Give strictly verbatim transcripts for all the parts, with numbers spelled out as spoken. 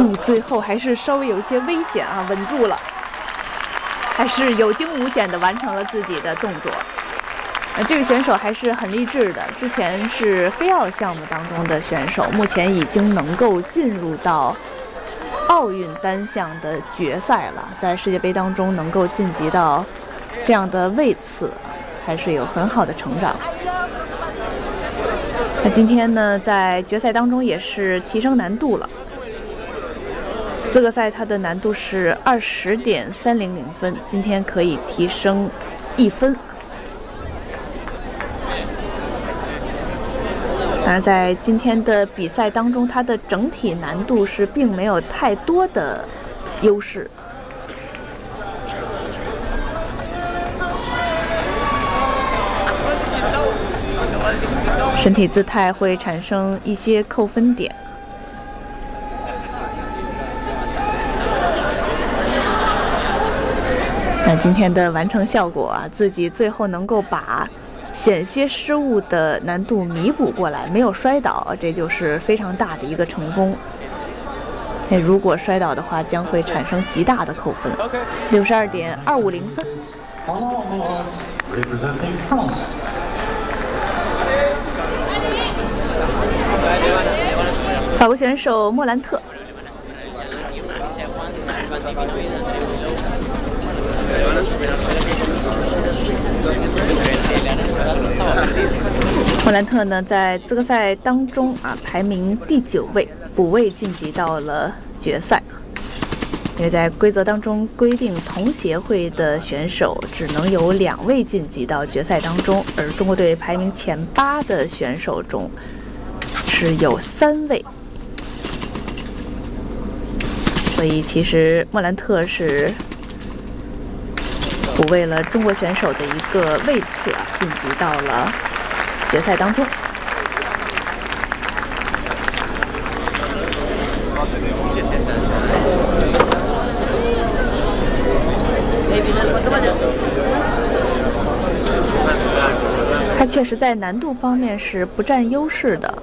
嗯，最后还是稍微有些危险啊，稳住了，还是有惊无险的完成了自己的动作。呃，这个选手还是很励志的，之前是飞奥项目当中的选手，目前已经能够进入到奥运单项的决赛了，在世界杯当中能够晋级到这样的位次，还是有很好的成长。那今天呢，在决赛当中也是提升难度了。资格赛它的难度是二十点三零零分，今天可以提升一分。当然，在今天的比赛当中，它的整体难度是并没有太多的优势。身体姿态会产生一些扣分点。那今天的完成效果啊，自己最后能够把险些失误的难度弥补过来，没有摔倒，这就是非常大的一个成功。那如果摔倒的话，将会产生极大的扣分，六十二点二五零分。法国选手莫兰特。莫兰特呢，在资格赛当中啊，排名第九位，补位晋级到了决赛。因为在规则当中规定，同协会的选手只能有两位晋级到决赛当中，而中国队排名前八的选手中是有三位。所以其实莫兰特是补位了中国选手的一个位次啊，晋级到了决赛当中。他确实在难度方面是不占优势的。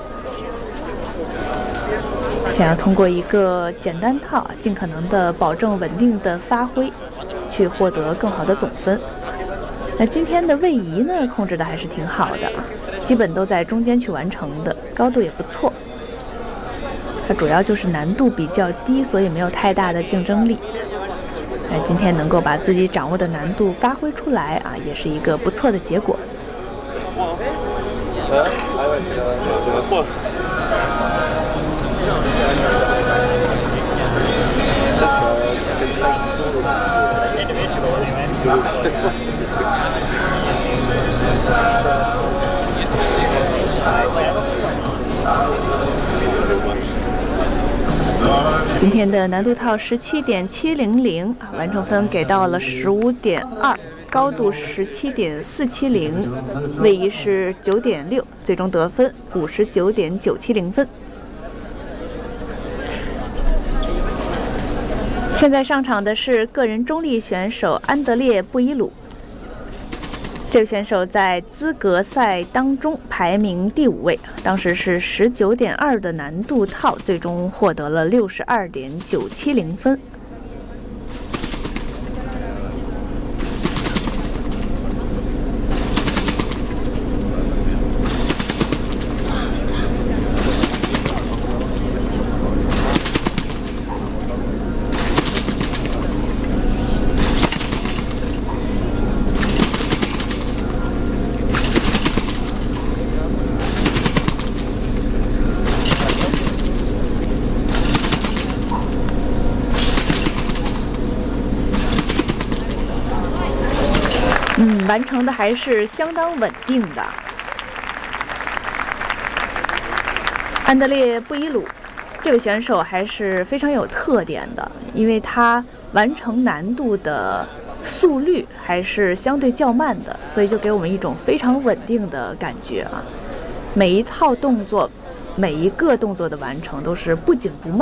想要通过一个简单套，尽可能的保证稳定的发挥，去获得更好的总分。那今天的位移呢，控制的还是挺好的，基本都在中间去完成的，高度也不错。它主要就是难度比较低，所以没有太大的竞争力。那今天能够把自己掌握的难度发挥出来啊，也是一个不错的结果。今天的难度套十七点七零零，完成分给到了十五点二，高度十七点四七零，位移是九点六，最终得分五十九点九七零分。现在上场的是个人中立选手安德烈·布伊鲁。这位选手在资格赛当中排名第五位，当时是十九点二的难度套，最终获得了六十二点九七零分。嗯，完成的还是相当稳定的。安德烈·布伊鲁这位选手还是非常有特点的，因为他完成难度的速率还是相对较慢的，所以就给我们一种非常稳定的感觉啊。每一套动作，每一个动作的完成都是不紧不慢。